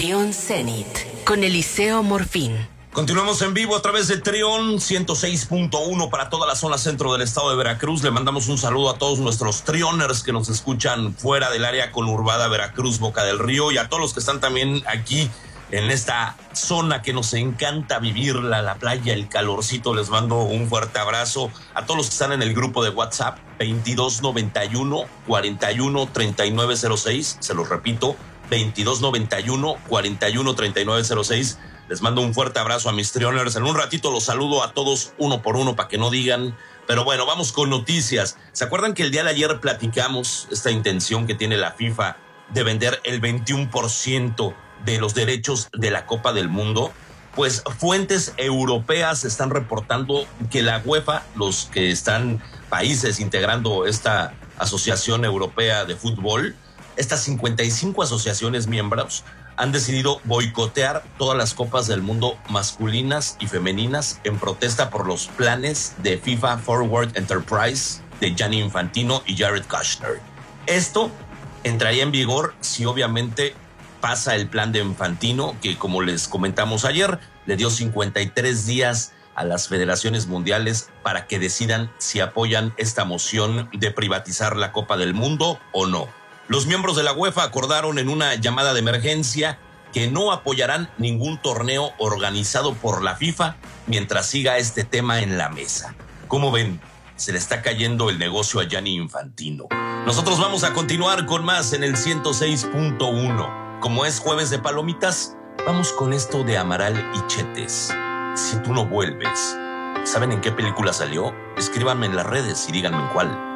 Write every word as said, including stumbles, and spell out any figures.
Trión Zenit con Eliseo Morfín. Continuamos en vivo a través de Trión ciento seis punto uno para toda la zona centro del estado de Veracruz. Le mandamos un saludo a todos nuestros trioners que nos escuchan fuera del área conurbada Veracruz, Boca del Río, y a todos los que están también aquí en esta zona que nos encanta vivirla, la playa, el calorcito. Les mando un fuerte abrazo a todos los que están en el grupo de WhatsApp veintidós noventa y uno, cuarenta y uno, treinta y nueve cero seis. Se los repito, veintidós noventa y uno, cuarenta y uno, treinta y nueve cero seis. Les mando un fuerte abrazo a mis trioners. En un ratito los saludo a todos uno por uno para que no digan. Pero bueno, vamos con noticias. ¿Se acuerdan que el día de ayer platicamos esta intención que tiene la FIFA de vender el veintiuno por ciento de los derechos de la Copa del Mundo? Pues fuentes europeas están reportando que la UEFA, los que están países integrando esta Asociación Europea de Fútbol, estas cincuenta y cinco asociaciones miembros, han decidido boicotear todas las copas del mundo masculinas y femeninas en protesta por los planes de FIFA Forward Enterprise de Gianni Infantino y Jared Kushner. Esto entraría en vigor si obviamente pasa el plan de Infantino, que como les comentamos ayer, le dio cincuenta y tres días a las federaciones mundiales para que decidan si apoyan esta moción de privatizar la Copa del Mundo o no. Los miembros de la UEFA acordaron en una llamada de emergencia que no apoyarán ningún torneo organizado por la FIFA mientras siga este tema en la mesa. ¿Cómo ven? Se le está cayendo el negocio a Gianni Infantino. Nosotros vamos a continuar con más en el ciento seis punto uno. Como es jueves de palomitas, vamos con esto de Amaral y Chetes. Si tú no vuelves. ¿Saben en qué película salió? Escríbanme en las redes y díganme en cuál.